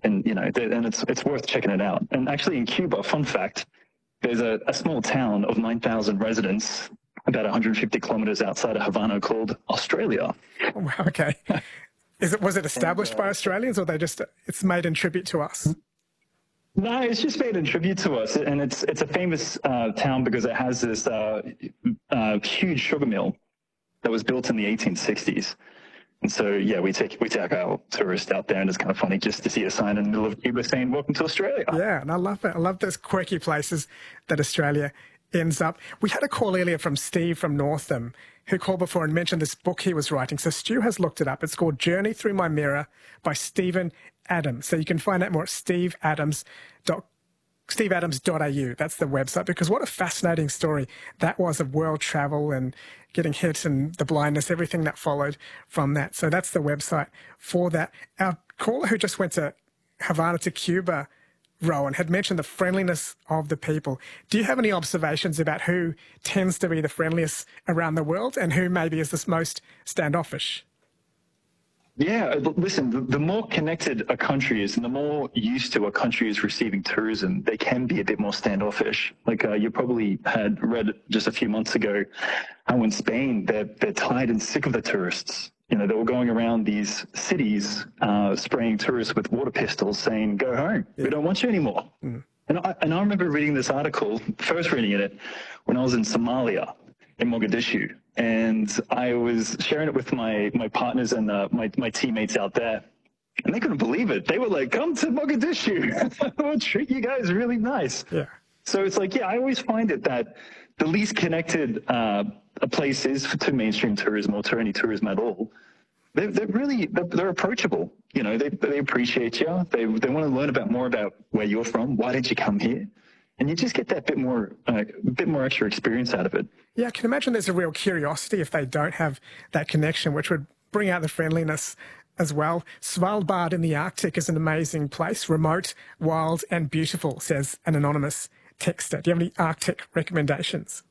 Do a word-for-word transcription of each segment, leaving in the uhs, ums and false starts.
And, you know, and it's, it's worth checking it out. And actually in Cuba, fun fact, there's a, a small town of nine thousand residents about one hundred fifty kilometers outside of Havana called Australia. Oh, wow, okay. Is it, was it established and, uh, by Australians, or they just, it's made in tribute to us? No, it's just made in tribute to us. And it's, it's a famous uh, town because it has this uh, uh, huge sugar mill that was built in the eighteen sixties. And so, yeah, we take we take our tourists out there, and it's kind of funny just to see a sign in the middle of Cuba saying, "Welcome to Australia." Yeah, and I love it. I love those quirky places that Australia ends up. We had a call earlier from Steve from Northam, who called before and mentioned this book he was writing. So Stu has looked it up. It's called Journey Through My Mirror by Stephen Adams. So you can find out more at steve adams dot steve adams dot a u. That's the website, because what a fascinating story that was of world travel and getting hit and the blindness, everything that followed from that. So that's the website for that. Our caller who just went to Havana to Cuba, Rowan, had mentioned the friendliness of the people. Do you have any observations about who tends to be the friendliest around the world and who maybe is the most standoffish? Yeah, listen, the, the more connected a country is and the more used to a country is receiving tourism, they can be a bit more standoffish. Like uh, you probably had read just a few months ago how in Spain, they're, they're tired and sick of the tourists. You know, they were going around these cities uh, spraying tourists with water pistols saying, "Go home, yeah. We don't want you anymore." Mm. And, I, and I remember reading this article, first reading it, when I was in Somalia, in Mogadishu. And I was sharing it with my, my partners and uh, my, my teammates out there. And they couldn't believe it. They were like, "Come to Mogadishu. We'll treat you guys really nice." Yeah. So it's like, yeah, I always find it that the least connected uh, a place is to mainstream tourism or to any tourism at all. They're, they're really, they're, they're approachable. You know, they, they appreciate you. They, they want to learn about more about where you're from. Why did you come here? And you just get that bit more, uh, bit more extra experience out of it. Yeah, I can imagine there's a real curiosity if they don't have that connection, which would bring out the friendliness as well. Svalbard in the Arctic is an amazing place, remote, wild and beautiful, says an anonymous texter. Do you have any Arctic recommendations?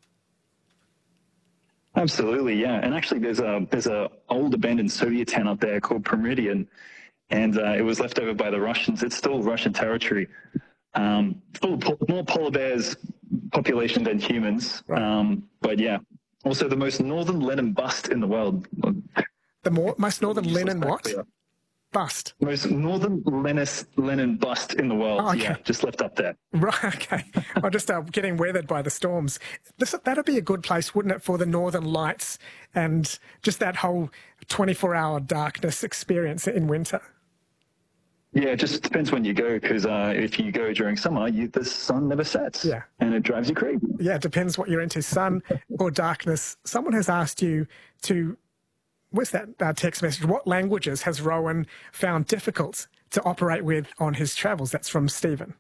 Absolutely, yeah. And actually there's a, there's a old abandoned Soviet town up there called Promyrian, and uh, it was left over by the Russians. It's still Russian territory. Um, full of more polar bears population than humans. Right. Um, but yeah, also the most northern Lenin bust in the world. The more, most northern Lenin what? Bust? Most northern Lenin, Lenin bust in the world. Oh, okay. Yeah, just left up there. Right, okay. I'm just uh, getting weathered by the storms. This, that'd be a good place, wouldn't it, for the northern lights and just that whole twenty-four hour darkness experience in winter? Yeah, it just depends when you go, because uh, if you go during summer, you, the sun never sets. Yeah. And it drives you crazy. Yeah, it depends what you're into, sun or darkness. Someone has asked you to, what's that uh, text message? What languages has Rowan found difficult to operate with on his travels? That's from Stephen.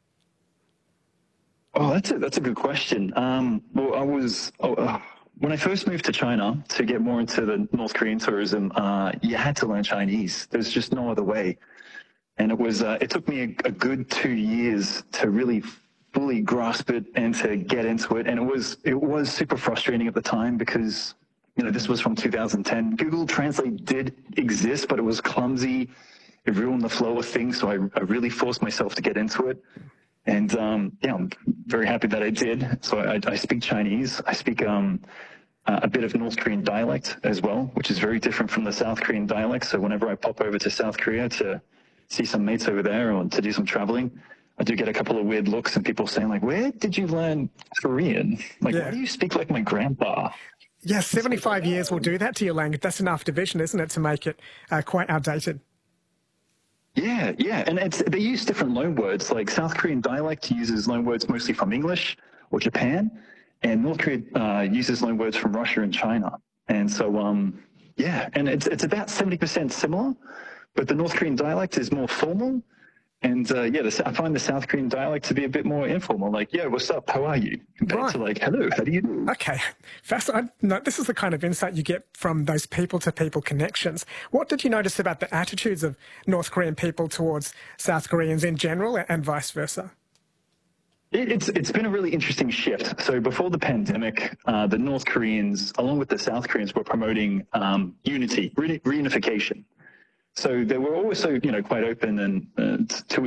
Oh, that's a, that's a good question. Um, well, I was... Oh, uh, when I first moved to China to get more into the North Korean tourism, uh, you had to learn Chinese. There's just no other way. And it was, uh, it took me a, a good two years to really fully grasp it and to get into it. And it was, it was super frustrating at the time because, you know, this was from two thousand ten. Google Translate did exist, but it was clumsy. It ruined the flow of things. So I, I really forced myself to get into it. And, um, yeah, I'm very happy that I did. So I, I speak Chinese. I speak, um, uh, a bit of North Korean dialect as well, which is very different from the South Korean dialect. So whenever I pop over to South Korea to see some mates over there or to do some traveling, I do get a couple of weird looks and people saying like, "Where did you learn Korean? Like, yeah. Why do you speak like my grandpa?" Yeah, seventy-five years will do that to your language. That's enough division, isn't it, to make it uh, quite outdated? Yeah, yeah. And it's, they use different loan words. Like South Korean dialect uses loan words mostly from English or Japan, and North Korea uh, uses loan words from Russia and China. And so, um, yeah, and it's, it's about seventy percent similar. But the North Korean dialect is more formal. And, uh, yeah, the, I find the South Korean dialect to be a bit more informal. Like, "Yeah, what's up? How are you?" Compared right. to like, "Hello, how do you do?" Okay. Fascinating. No, this is the kind of insight you get from those people-to-people connections. What did you notice about the attitudes of North Korean people towards South Koreans in general and vice versa? It, it's, it's been a really interesting shift. So before the pandemic, uh, the North Koreans, along with the South Koreans, were promoting um, unity, re reunification. So they were also, you know, quite open and uh, to